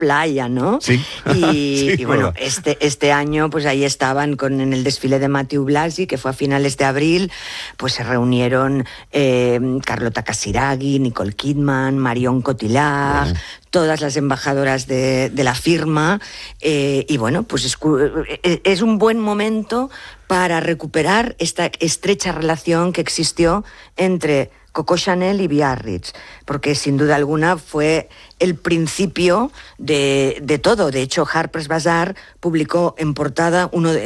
playa, ¿no? Sí. Y bueno, este año pues ahí estaban en el desfile de Matthew Blasi, que fue a finales de abril, pues se reunieron Carlota Casiraghi, Nicole Kidman, Marion Cotillard, todas las embajadoras de la firma, y bueno, pues es un buen momento para recuperar esta estrecha relación que existió entre Coco Chanel y Biarritz, porque sin duda alguna fue el principio de todo. De hecho, Harper's Bazaar publicó en portada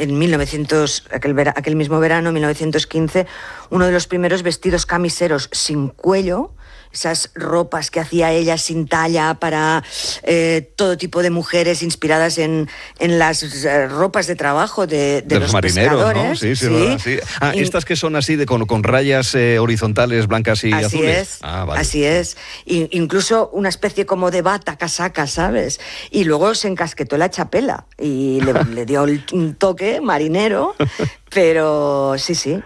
aquel mismo verano, 1915, uno de los primeros vestidos camiseros sin cuello, esas ropas que hacía ella sin talla para todo tipo de mujeres, inspiradas en las ropas de trabajo de los marineros, pescadores. ¿no? Sí. Sí. Estas que son así con rayas horizontales blancas y azules. Vale. Así es. Incluso una especie como de bata, casaca, ¿sabes? Y luego se encasquetó la chapela y le dio un toque marinero, pero sí. Sí.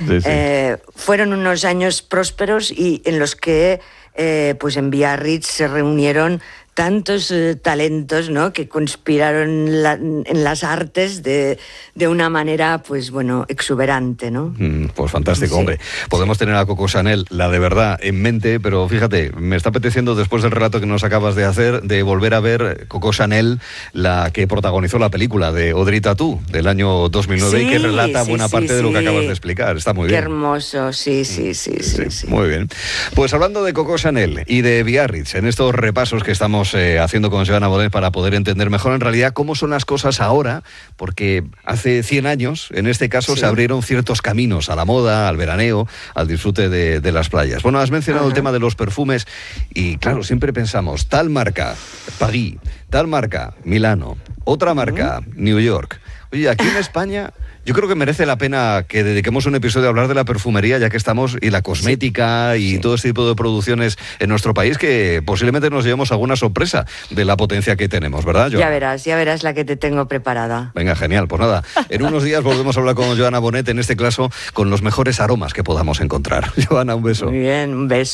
Fueron unos años prósperos y en los que pues en Biarritz se reunieron tantos talentos, ¿no?, que conspiraron en las artes de una manera, pues bueno, exuberante, ¿no? Pues fantástico, sí. Hombre. Podemos tener a Coco Chanel, la de verdad, en mente, pero fíjate, me está apeteciendo, después del relato que nos acabas de hacer, de volver a ver Coco Chanel, la que protagonizó la película de Audrey Tautou, del año 2009, y que relata buena parte de lo que acabas de explicar. Está muy bien. Qué hermoso, sí. Muy bien. Pues hablando de Coco Chanel y de Biarritz, en estos repasos que estamos haciendo con Joana Bonet para poder entender mejor en realidad cómo son las cosas ahora, porque hace 100 años, en este caso, se abrieron ciertos caminos a la moda, al veraneo, al disfrute de las playas. Bueno, has mencionado el tema de los perfumes y claro, siempre pensamos, tal marca, París, tal marca, Milano, otra marca, New York. Oye, aquí en España yo creo que merece la pena que dediquemos un episodio a hablar de la perfumería, ya que estamos, y la cosmética y todo este tipo de producciones en nuestro país, que posiblemente nos llevemos alguna sorpresa de la potencia que tenemos, ¿verdad, Joana? Ya verás la que te tengo preparada. Venga, genial. Pues nada, en unos días volvemos a hablar con Joana Bonet, en este caso, con los mejores aromas que podamos encontrar. Joana, un beso. Muy bien, un beso.